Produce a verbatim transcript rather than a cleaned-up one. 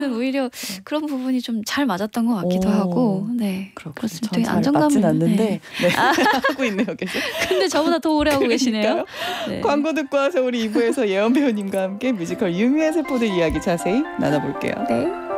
오히려 그런 부분이 좀 잘 맞았던 것 같기도 오, 하고, 네, 그렇군요. 그렇습니다. 전 잘 안정감은 맞진 않는데 네. 네. 하고 있네요, 계속. 근데 저보다 더 오래 하고 계시네요. 네. 광고 듣고 와서 우리 이 부에서 예원 배우님과 함께 뮤지컬 유미의 세포들 이야기 자세히 나눠볼게요. 네.